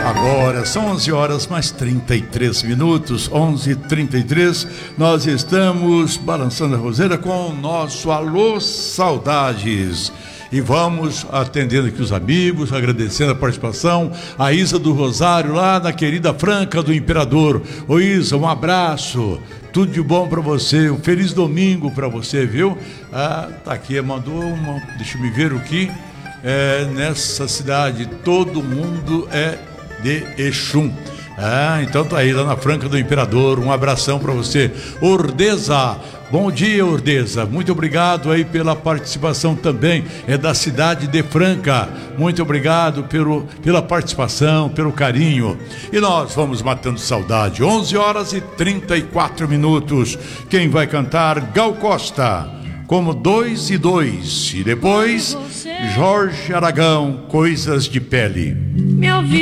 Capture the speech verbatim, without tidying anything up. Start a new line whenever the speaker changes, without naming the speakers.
Agora são onze horas mais trinta e três minutos, onze e trinta e três. Nós estamos balançando a roseira com o nosso Alô Saudades. E vamos atendendo aqui os amigos, agradecendo a participação. A Isa do Rosário, lá na querida Franca do Imperador. Ô Isa, um abraço. Tudo de bom pra você. Um feliz domingo pra você, viu? Ah, tá aqui, mandou uma. Deixa eu me ver o que. É, nessa cidade, todo mundo é de Exum. Ah, então tá aí, lá na Franca do Imperador. Um abração pra você. Ordeza. Bom dia, Ordeza. Muito obrigado aí pela participação também. É da cidade de Franca. Muito obrigado pelo, pela participação, pelo carinho. E nós vamos matando saudade. onze horas e trinta e quatro minutos. Quem vai cantar? Gal Costa, como dois e dois. E depois, Jorge Aragão, Coisas de Pele.